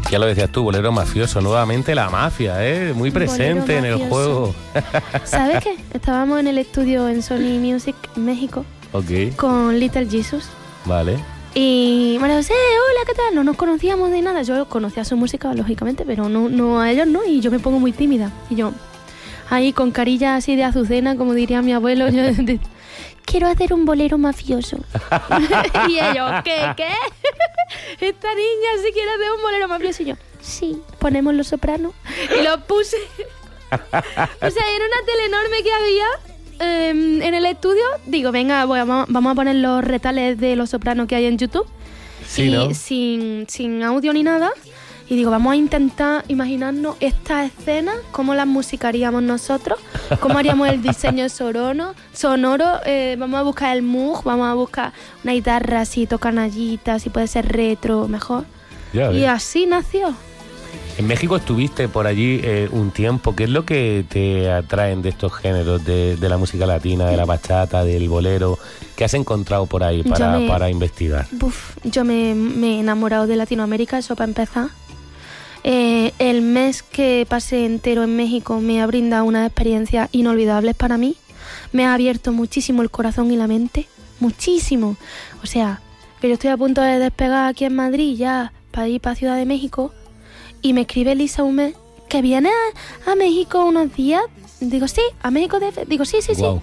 Ya lo decías tú, bolero mafioso, nuevamente la mafia, muy presente en el juego. ¿Sabes qué? Estábamos en el estudio en Sony Music en México. Ok. Con Little Jesus. Vale. Y María José, hola, ¿qué tal? No nos conocíamos de nada. Yo conocía su música, lógicamente, pero no a ellos, ¿no? Y yo me pongo muy tímida. Y yo, ahí con carilla así de azucena, como diría mi abuelo, yo quiero hacer un bolero mafioso. Y ellos, ¿qué? Esta niña sí quiere hacer un bolero mafioso. Y yo, sí, ponemos Los Sopranos. Y lo puse. O sea, era una tele enorme que había en el estudio. Digo, venga, vamos a poner los retales de Los Sopranos que hay en YouTube. Sí, y ¿no? sin audio ni nada. Y digo, vamos a intentar imaginarnos esta escena, cómo la musicaríamos nosotros, cómo haríamos el diseño sonoro. Vamos a buscar el Moog, vamos a buscar una guitarra así, tocanallita, si puede ser retro, mejor. Ya Y ves. así nació. En México estuviste por allí un tiempo. ¿Qué es lo que te atraen de estos géneros, de la música latina, de la bachata, del bolero? ¿Qué has encontrado por ahí para investigar? Yo me he enamorado de Latinoamérica, eso para empezar. El mes que pasé entero en México me ha brindado unas experiencias inolvidables para mí. Me ha abierto muchísimo el corazón y la mente. Muchísimo. O sea, que yo estoy a punto de despegar aquí en Madrid ya para ir para Ciudad de México. Y me escribe Lisa Humet que viene a México unos días. Digo, sí, a México digo, sí. Wow.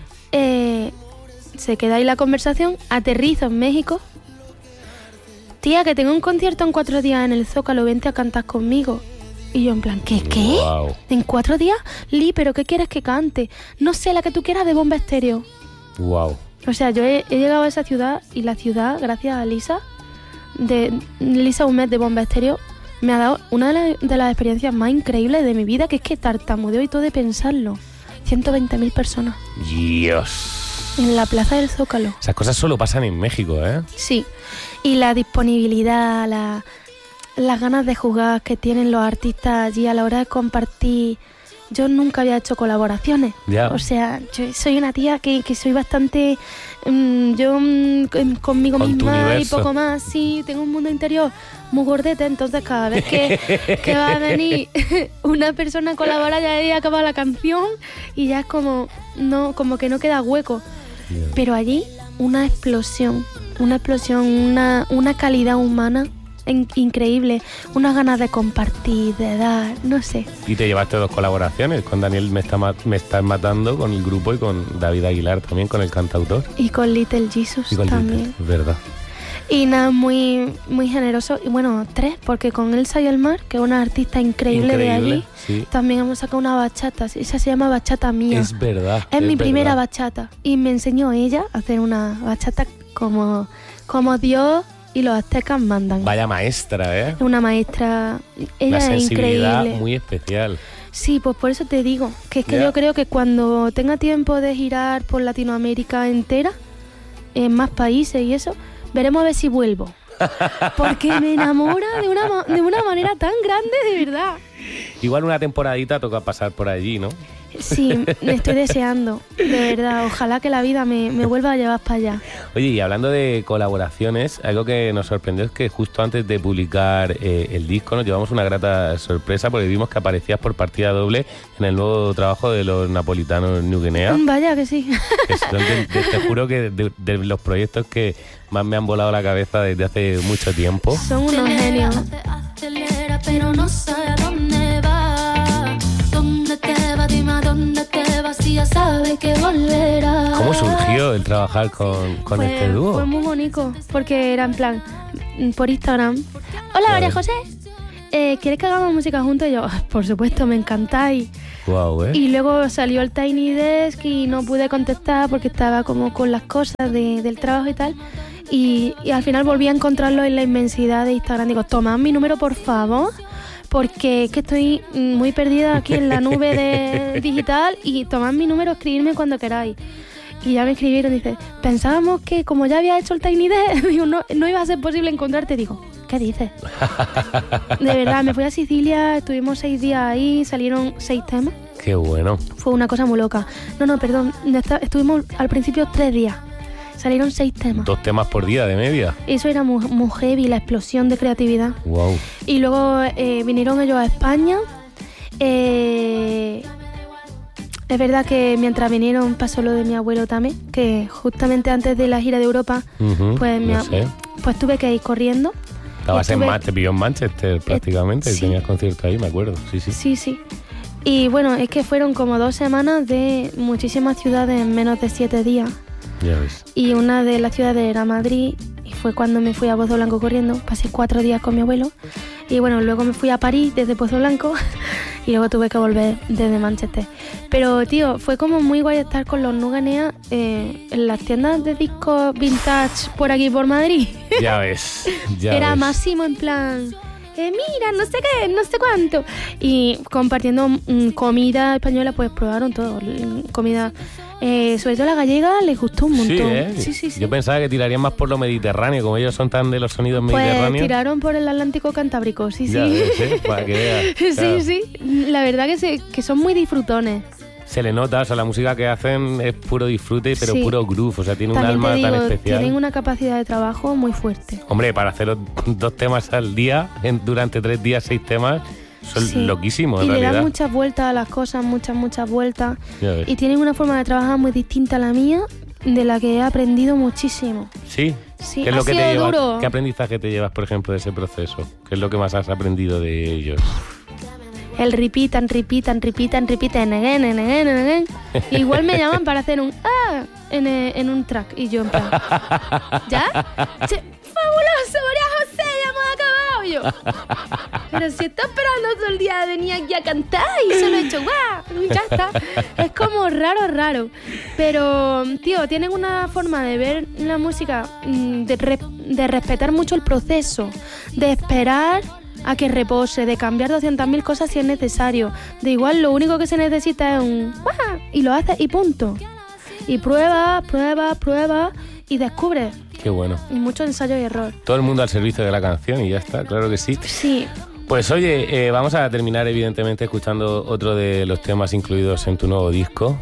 Se queda ahí la conversación. Aterrizo en México. Tía, que tengo un concierto en 4 días en el Zócalo, vente a cantar conmigo. Y yo en plan, ¿qué? Wow. ¿En 4 días? Li, ¿pero qué quieres que cante? No sé, la que tú quieras de Bomba Estéreo. Wow. O sea, yo he llegado a esa ciudad y la ciudad, gracias a Lisa Humet de Bomba Estéreo, me ha dado una de las experiencias más increíbles de mi vida, que es que tartamudeo y todo de pensarlo. 120.000 personas. Dios. En la plaza del Zócalo. Esas cosas solo pasan en México, ¿eh? Sí. Y la disponibilidad, las ganas de jugar que tienen los artistas allí a la hora de compartir. Yo nunca había hecho colaboraciones. Ya. O sea, yo soy una tía que soy bastante... conmigo Con tu misma y universo. poco más. Sí, tengo un mundo interior muy gordete, entonces cada vez que va a venir una persona a colaborar, ya he acabado la canción y ya es como que no queda hueco. Yeah. Pero allí una explosión, una calidad humana increíble, unas ganas de compartir, de dar, no sé. Y te llevaste 2 colaboraciones, con Daniel Me Estás Matando, con el grupo, y con David Aguilar también, con el cantautor. Y con Little Jesus Y con también. Little, verdad. Y nada, muy, muy generoso. Y bueno, 3, porque con Elsa y el Mar, que es una artista increíble de allí, sí. también hemos sacado una bachata. Esa se llama Bachata Mía. Es verdad. Es mi primera verdad. bachata. Y me enseñó ella a hacer una bachata como Dios y los aztecas mandan. Vaya maestra, ¿eh? Es una maestra. Ella Una es sensibilidad increíble. muy especial. Sí, pues por eso te digo, que es que Ya. yo creo que cuando tenga tiempo de girar por Latinoamérica entera, en más países y eso, veremos a ver si vuelvo. Porque me enamora de una manera tan grande, de verdad. Igual una temporadita toca pasar por allí, ¿no? Sí, me estoy deseando, de verdad. Ojalá que la vida me vuelva a llevar para allá. Oye, y hablando de colaboraciones, algo que nos sorprendió es que justo antes de publicar el disco nos llevamos una grata sorpresa, porque vimos que aparecías por partida doble en el nuevo trabajo de los napolitanos New Guinea. Vaya que sí. Que son te juro que de los proyectos que más me han volado la cabeza desde hace mucho tiempo. Son unos genios. Acelera, pero no sé a dónde va. ¿Dónde te va? Dime a dónde te vas, si ya sabes que volverás. ¿Cómo surgió el trabajar con este dúo? Fue muy bonito, porque era en plan, por Instagram. Hola, María José, ¿quieres que hagamos música juntos? Y yo, por supuesto, me encantáis. Guau, ¿eh? Y luego salió el Tiny Desk y no pude contestar porque estaba como con las cosas del trabajo y tal. Y al final volví a encontrarlo en la inmensidad de Instagram. Digo, tomad mi número, por favor, porque es que estoy muy perdida aquí en la nube de digital, y tomad mi número, escribirme cuando queráis. Y ya me escribieron, dice, pensábamos que como ya había hecho el Tiny Desk, digo, no iba a ser posible encontrarte. Digo, ¿qué dices? De verdad, me fui a Sicilia, estuvimos 6 días ahí, salieron 6 temas. Qué bueno. Fue una cosa muy loca. No, perdón, estuvimos al principio 3 días. Salieron 6 temas. 2 temas por día de media. Eso era muy heavy, la explosión de creatividad. Wow. Y luego vinieron ellos a España. Es verdad que mientras vinieron pasó lo de mi abuelo también, que justamente antes de la gira de Europa, pues tuve que ir corriendo. Te pilló en Manchester prácticamente, sí. Tenías concierto ahí, me acuerdo. Sí. Y bueno, es que fueron como 2 semanas de muchísimas ciudades en menos de 7 días. Ya ves. Y una de las ciudades era Madrid, y fue cuando me fui a Pozo Blanco corriendo. Pasé 4 días con mi abuelo. Y bueno, luego me fui a París desde Pozo Blanco y luego tuve que volver desde Manchester. Pero, tío, fue como muy guay estar con los Nuganea en las tiendas de discos vintage por aquí, por Madrid. Ya ves. Era máximo en plan... mira, no sé qué, no sé cuánto. Y compartiendo comida española, pues probaron todo. Comida, sobre todo la gallega, les gustó un montón. Sí. Yo pensaba que tirarían más por lo mediterráneo, como ellos son tan de los sonidos mediterráneos. Pues tiraron por el Atlántico Cantábrico, sí. Ya ves, para que veas. Claro. Sí. La verdad que son muy disfrutones. Se le nota, o sea, la música que hacen es puro disfrute, pero puro groove, o sea, tiene también un alma tan especial. Tienen una capacidad de trabajo muy fuerte. Hombre, para hacer 2 temas al día, durante 3 días 6 temas, son loquísimos, en realidad. Y le dan muchas vueltas a las cosas, muchas vueltas. Y tienen una forma de trabajar muy distinta a la mía, de la que he aprendido muchísimo. ¿Sí? ¿Qué es lo que te llevas? ¿Qué aprendizaje te llevas, por ejemplo, de ese proceso? ¿Qué es lo que más has aprendido de ellos? El repeat and repeat and again. Igual me llaman para hacer un en un track y yo en plan, ¿ya? Sí, ¡fabuloso, María José! ¡Ya hemos acabado! Y yo, pero si estoy esperando todo el día de venir aquí a cantar y se lo he hecho, ¡guau! Ya está. Es como raro. Pero, tío, tienen una forma de ver la música, de respetar mucho el proceso, de esperar a que repose, de cambiar 200.000 cosas si es necesario. De igual, lo único que se necesita es un ¡guau! Y lo haces y punto. Y prueba y descubre. Qué bueno. Y mucho ensayo y error. Todo el mundo al servicio de la canción y ya está, claro que sí. Sí. Pues oye, vamos a terminar evidentemente escuchando otro de los temas incluidos en tu nuevo disco.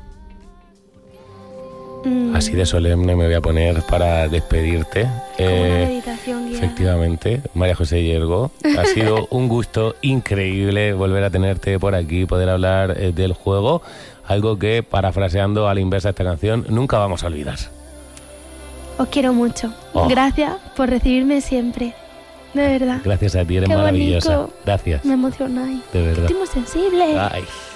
Así de solemne me voy a poner para despedirte. Como una meditación guiada. Efectivamente, María José Hiergo, ha sido un gusto increíble volver a tenerte por aquí, poder hablar del juego, algo que, parafraseando a la inversa esta canción, nunca vamos a olvidar. Os quiero mucho. Gracias por recibirme siempre. De verdad. Gracias a ti, eres maravillosa. Gracias. Me emocionáis. De verdad. Estoy muy sensible. Ay.